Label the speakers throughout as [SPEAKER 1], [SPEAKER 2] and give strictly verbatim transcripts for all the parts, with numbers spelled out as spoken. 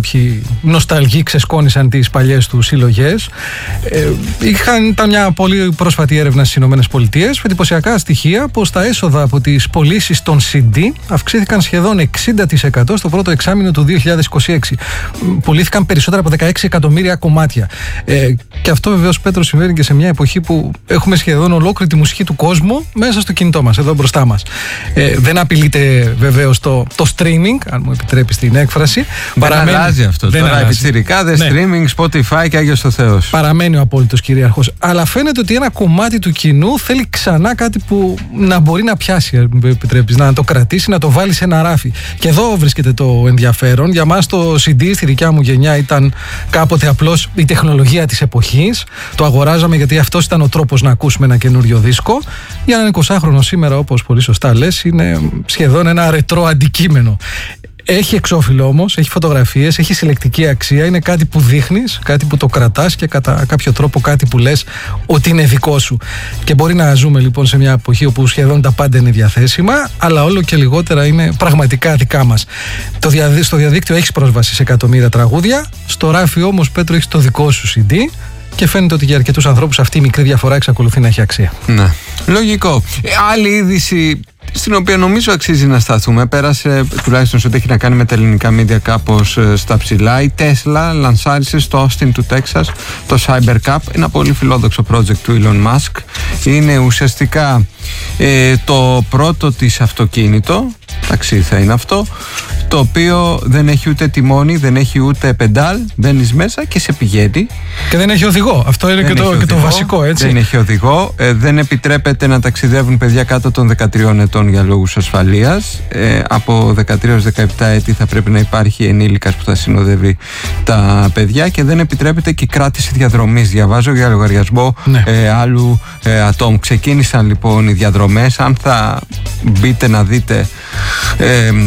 [SPEAKER 1] κάποιοι νοσταλγοί ξεσκόνησαν τις παλιές του συλλογές. Ε, είχαν, ήταν μια πολύ πρόσφατη έρευνα στις ΗΠΑ με εντυπωσιακά στοιχεία πως τα έσοδα από τις πωλήσεις των σι ντι αυξήθηκαν σχεδόν εξήντα τοις εκατό στο πρώτο εξάμηνο του δύο χιλιάδες είκοσι έξι. Πουλήθηκαν περισσότερα από δεκαέξι εκατομμύρια κομμάτια. Ε, και αυτό βεβαίως, Πέτρο, συμβαίνει και σε μια εποχή που έχουμε σχεδόν ολόκληρη τη μουσική του κόσμου μέσα στο κινητό μας, εδώ μπροστά μας. Ε, δεν απειλείται βεβαίως το, το streaming, αν μου επιτρέπεις την έκφραση.
[SPEAKER 2] Δεν Παραμένει, αλλάζει αυτό δεν τώρα. Επιτσιρικάδες, ναι. Streaming, Spotify και Άγιος ο Θεός.
[SPEAKER 1] Παραμένει ο απόλυτος κυρίαρχος. Αλλά φαίνεται ότι ένα κομμάτι του κοινού θέλει ξανά κάτι που να μπορεί να πιάσει, αν μου επιτρέπεις, να το κρατήσει, να το βάλει σε ένα ράφι. Και εδώ βρίσκεται το ενδιαφέρον. Για μας το σι ντι στη δικιά μου γενιά ήταν κάποτε απλώς η τεχνολογία της εποχής. Το αγοράζαμε γιατί αυτός ήταν ο τρόπος να ακούσουμε ένα καινούριο δίσκο. Για έναν εικοσάχρονο σήμερα, όπως πολύ σωστά λες, είναι σχεδόν ένα ρετρό αντικείμενο. Έχει εξώφυλλο όμως, έχει φωτογραφίες, έχει συλλεκτική αξία. Είναι κάτι που δείχνεις, κάτι που το κρατάς και κατά κάποιο τρόπο κάτι που λες ότι είναι δικό σου. Και μπορεί να ζούμε λοιπόν σε μια εποχή όπου σχεδόν τα πάντα είναι διαθέσιμα, αλλά όλο και λιγότερα είναι πραγματικά δικά μας. Το δια, στο διαδίκτυο έχεις πρόσβαση σε εκατομμύρια τραγούδια. Στο ράφι όμως, Πέτρο, έχεις το δικό σου σι ντι. Και φαίνεται ότι για αρκετούς ανθρώπους αυτή η μικρή διαφορά εξακολουθεί να έχει αξία.
[SPEAKER 2] Ναι. Λογικό. Ε, άλλη είδηση στην οποία νομίζω αξίζει να σταθούμε, πέρασε τουλάχιστον σε ό,τι έχει να κάνει με τα ελληνικά media κάπως στα ψηλά. Η Tesla λανσάρισε στο Austin του Τέξας το Cybercup, ένα πολύ φιλόδοξο project του Elon Musk. Είναι ουσιαστικά ε, το πρώτο της αυτοκίνητο, ταξί θα είναι αυτό, το οποίο δεν έχει ούτε τιμόνι, δεν έχει ούτε πεντάλ, μπαίνεις μέσα και σε πηγαίνει.
[SPEAKER 1] Και δεν έχει οδηγό. Αυτό είναι και το, και το βασικό, έτσι.
[SPEAKER 2] Δεν έχει οδηγό. Ε, δεν επιτρέπεται να ταξιδεύουν παιδιά κάτω των δεκατριών ετών για λόγους ασφαλείας. Ε, από δεκατρία έως δεκαεπτά έτη θα πρέπει να υπάρχει ενήλικας που θα συνοδεύει τα παιδιά και δεν επιτρέπεται και κράτηση διαδρομής. Διαβάζω για λογαριασμό ναι. ε, άλλου ε, ατόμου. Ξεκίνησαν λοιπόν οι διαδρομές. Αν θα μπείτε να δείτε ε, ε,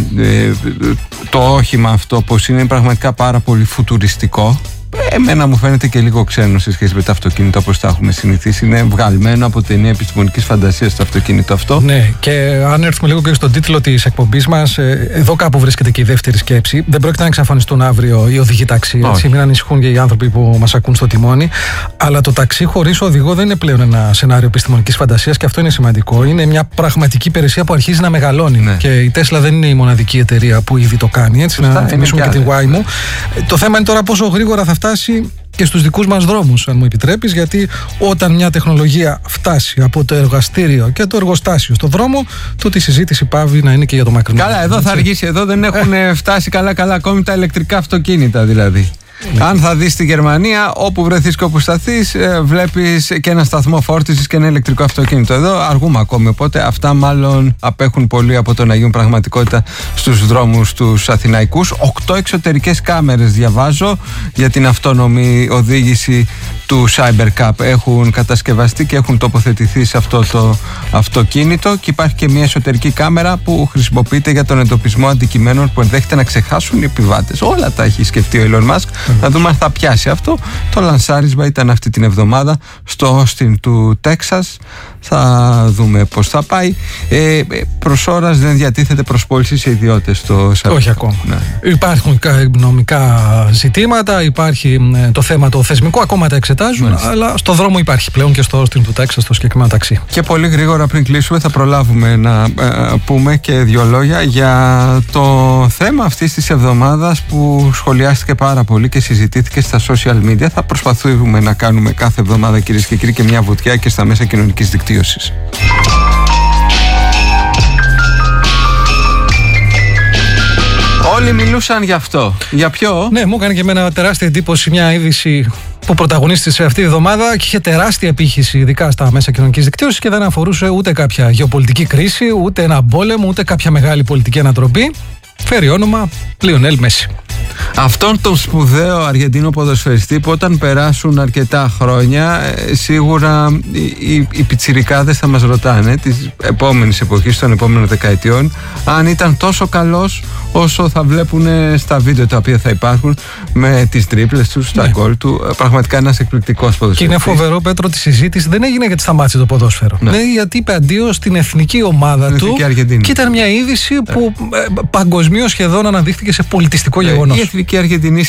[SPEAKER 2] το όχημα αυτό πως είναι πραγματικά πάρα πολύ φουτουριστικό. Εμένα μου φαίνεται και λίγο ξένο σε σχέση με τα αυτοκίνητα όπως τα έχουμε συνηθίσει. Είναι βγαλμένο από ταινία επιστημονικής φαντασίας το αυτοκίνητο αυτό.
[SPEAKER 1] Ναι, και αν έρθουμε λίγο και στον τίτλο της εκπομπής μας, εδώ κάπου βρίσκεται και η δεύτερη σκέψη. Δεν πρόκειται να εξαφανιστούν αύριο οι οδηγοί ταξί. Έτσι, μην ανησυχούν και οι άνθρωποι που μας ακούν στο τιμόνι. Αλλά το ταξί χωρίς οδηγό δεν είναι πλέον ένα σενάριο επιστημονικής φαντασίας και αυτό είναι σημαντικό. Είναι μια πραγματική υπηρεσία που αρχίζει να μεγαλώνει. Ναι. Και η Tesla δεν είναι η μοναδική εταιρεία που ήδη το κάνει. Έτσι, να θυμίσουμε και την Waymo. Το θέμα είναι τώρα πόσο γρήγορα θα φτάσει και στους δικούς μας δρόμους, αν μου επιτρέπεις, γιατί όταν μια τεχνολογία φτάσει από το εργαστήριο και το εργοστάσιο στο δρόμο, τότε η συζήτηση πάβει να είναι και για το μακρινό.
[SPEAKER 2] Καλά, εδώ θα αργήσει, εδώ δεν έχουν ε. φτάσει καλά-καλά ακόμη τα ηλεκτρικά αυτοκίνητα δηλαδή. Ναι. Αν θα δεις στη Γερμανία, όπου βρεθείς και όπου σταθείς, βλέπεις και ένα σταθμό φόρτισης και ένα ηλεκτρικό αυτοκίνητο. Εδώ αργούμε ακόμη, οπότε αυτά μάλλον απέχουν πολύ από το να γίνουν πραγματικότητα στους δρόμους τους αθηναϊκούς. Οκτώ εξωτερικές κάμερες διαβάζω για την αυτόνομη οδήγηση του Cybercup έχουν κατασκευαστεί και έχουν τοποθετηθεί σε αυτό το αυτοκίνητο και υπάρχει και μια εσωτερική κάμερα που χρησιμοποιείται για τον εντοπισμό αντικειμένων που ενδέχεται να ξεχάσουν οι επιβάτες. Όλα τα έχει σκεφτεί ο Elon Musk. Mm-hmm. Να δούμε αν θα πιάσει αυτό. Το λανσάρισμα ήταν αυτή την εβδομάδα στο Austin του Τέξας. Θα δούμε πώς θα πάει. Ε, προς ώρας δεν διατίθεται προς πώληση σε ιδιώτες το Cybercup.
[SPEAKER 1] Όχι ακόμα. Ναι. Υπάρχουν νομικά ζητήματα, υπάρχει το θέμα το θεσμικό, ακόμα τα εξετάζουν, Μάλιστα. αλλά στο δρόμο υπάρχει πλέον και στο Austin του Τέξας το συγκεκριμένο ταξί.
[SPEAKER 2] Και πολύ γρήγορα πριν κλείσουμε θα προλάβουμε να ε, πούμε και δύο λόγια για το θέμα αυτής της εβδομάδας που σχολιάστηκε πάρα πολύ και συζητήθηκε στα social media. Θα προσπαθούμε να κάνουμε κάθε εβδομάδα, κυρίες και κύριοι, και μια βουτιά και στα μέσα κοινωνικής δικτύωσης. Όλοι μιλούσαν γι' αυτό. Για ποιο?
[SPEAKER 1] Ναι, μου έκανε και εμένα τεράστια εντύπωση μια είδηση που πρωταγωνίστησε αυτή τη εβδομάδα και είχε τεράστια απήχηση, ειδικά στα μέσα κοινωνικής δικτύωσης, και δεν αφορούσε ούτε κάποια γεωπολιτική κρίση, ούτε ένα πόλεμο, ούτε κάποια μεγάλη πολιτική ανατροπή. Φέρει όνομα Λιονέλ Μέση.
[SPEAKER 2] Αυτόν τον σπουδαίο Αργεντίνο ποδοσφαιριστή που όταν περάσουν αρκετά χρόνια σίγουρα οι, οι, οι πιτσιρικάδες θα μας ρωτάνε της επόμενης εποχής, των επόμενων δεκαετιών, αν ήταν τόσο καλός όσο θα βλέπουν στα βίντεο τα οποία θα υπάρχουν με τις τρίπλες του, στα γκολ ναι. του. Πραγματικά ένας εκπληκτικός ποδοσφαιριστής. Και
[SPEAKER 1] είναι φοβερό, Πέτρο, τη συζήτηση δεν έγινε γιατί σταμάτησε το ποδόσφαιρο. Ναι. Ναι, γιατί είπε αντίο στην εθνική ομάδα την του
[SPEAKER 2] Αργεντινή.
[SPEAKER 1] Και ήταν μια είδηση ναι. που παγκοσμίως σχεδόν αναδείχθηκε σε πολιτιστικό
[SPEAKER 2] ναι.
[SPEAKER 1] γεγονός.
[SPEAKER 2] Η εθνική Αργεντινή